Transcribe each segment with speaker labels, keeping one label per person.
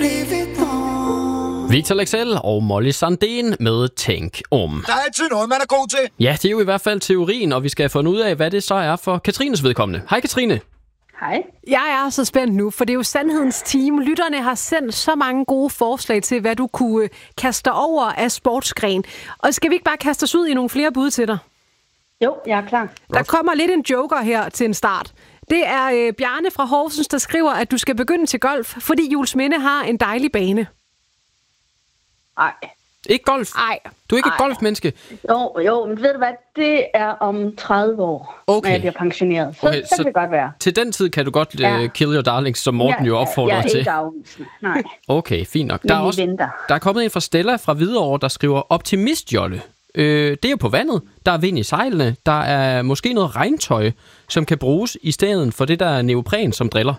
Speaker 1: Victor Leksell og Molly Sandén med Tænk om.
Speaker 2: Der er altid noget, man er god til.
Speaker 1: Ja, det er jo i hvert fald teorien, og vi skal have fundet ud af, hvad det så er for Katrines vedkommende. Hej Katrine.
Speaker 3: Hej.
Speaker 4: Jeg er så spændt nu, for det er jo Sandhedens Team. Lytterne har sendt så mange gode forslag til, hvad du kunne kaste dig over af sportsgren. Og skal vi ikke bare kaste os ud i nogle flere bud til dig?
Speaker 3: Jo, jeg er klar.
Speaker 4: Der kommer lidt en joker her til en start. Det er Bjarne fra Horsens, der skriver, at du skal begynde til golf, fordi Juelsminde har en dejlig bane.
Speaker 3: Nej.
Speaker 1: Ikke golf?
Speaker 4: Nej.
Speaker 1: Du er ikke et golfmenneske?
Speaker 3: Jo, men ved du hvad? Det er om 30 år, når jeg bliver pensioneret. Så kan det godt være.
Speaker 1: Til den tid kan du godt kill your darlings, som Morten jo opfordrer til.
Speaker 3: Jeg er ikke afvisende, nej.
Speaker 1: Okay, fint nok.
Speaker 3: Der
Speaker 1: er kommet en fra Stella fra Hvidovre, der skriver optimistjolle. Det er jo på vandet. Der er vind i sejlene. Der er måske noget regntøj, som kan bruges i stedet for det der neopren, som driller.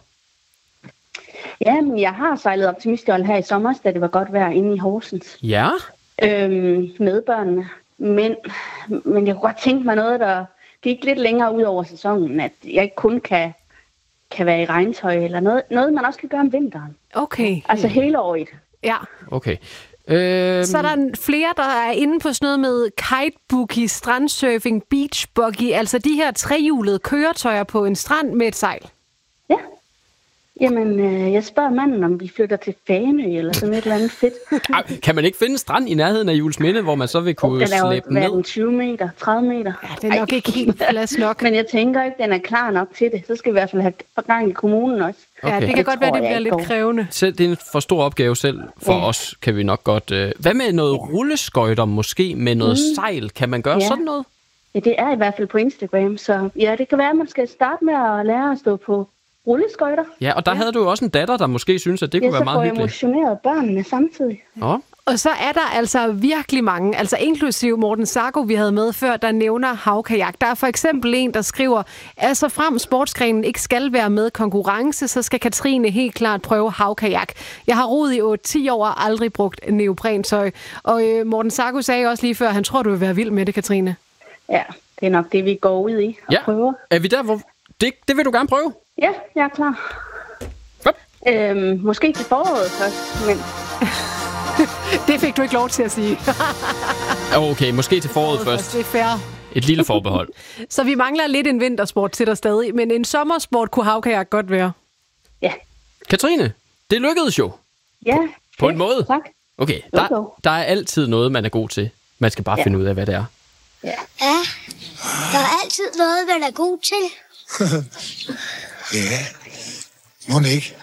Speaker 3: Ja, men jeg har sejlet optimistjolle her i sommer, da det var godt vejr inde i Horsens.
Speaker 1: Ja?
Speaker 3: Med børnene. Men jeg kunne godt tænke mig noget, der gik lidt længere ud over sæsonen. At jeg ikke kun kan være i regntøj, eller noget man også kan gøre om vinteren.
Speaker 4: Okay.
Speaker 3: Altså hele året.
Speaker 4: Ja.
Speaker 1: Okay.
Speaker 4: Så er der flere, der er inde på sådan noget med kiteboogie, strandsurfing, beachbuggy, altså de her trehjulede køretøjer på en strand med et sejl.
Speaker 3: Ja. Jamen, jeg spørger manden, om vi flytter til Fanø eller sådan et eller andet fedt.
Speaker 1: Kan man ikke finde en strand i nærheden af Juelsminde, hvor man så vil kunne slæbe ned?
Speaker 3: Den er 20 meter, 30 meter.
Speaker 4: Ja, det er nok ikke helt plads nok.
Speaker 3: Men jeg tænker ikke, den er klar nok til det. Så skal vi i hvert fald have gang i kommunen også.
Speaker 1: Okay.
Speaker 4: Ja, det kan godt være, det bliver lidt krævende.
Speaker 1: Selv, det er en for stor opgave selv for os, kan vi nok godt. Hvad med noget rulleskøjter måske, med noget sejl? Kan man gøre sådan noget?
Speaker 3: Ja, det er i hvert fald på Instagram. Så ja, det kan være, at man skal starte med at lære at stå på rulleskøjter.
Speaker 1: Ja, og der havde du jo også en datter, der måske synes, at det kunne være meget hyggeligt.
Speaker 3: Ja, så får jeg motioneret børnene samtidig.
Speaker 1: Ja.
Speaker 4: Og så er der altså virkelig mange, altså inklusive Morten Sarko, vi havde med før, der nævner havkajak. Der er for eksempel en, der skriver, altså frem sportsgrenen ikke skal være med konkurrence, så skal Katrine helt klart prøve havkajak. Jeg har roet i 10 år og aldrig brugt neoprentøj. Og Morten Sarko sagde også lige før, han tror, du vil være vild med det, Katrine.
Speaker 3: Ja, det er nok det, vi går ud i og prøver.
Speaker 1: Er vi der, hvor det vil du gerne prøve?
Speaker 3: Ja, jeg er klar. Måske til foråret først, men...
Speaker 4: Det fik du ikke lov til at sige.
Speaker 1: Okay, måske til foråret først.
Speaker 4: Det er fair.
Speaker 1: Et lille forbehold.
Speaker 4: Så vi mangler lidt en vintersport til dig stadig, men en sommersport kunne havkajak godt være.
Speaker 3: Ja.
Speaker 1: Katrine, det lykkedes jo.
Speaker 3: Ja.
Speaker 1: På en måde.
Speaker 3: Tak.
Speaker 1: Okay, der er altid noget, man er god til. Man skal bare finde ud af, hvad det er.
Speaker 5: Ja, der er altid noget, man er god til.
Speaker 2: Ja, må ikke.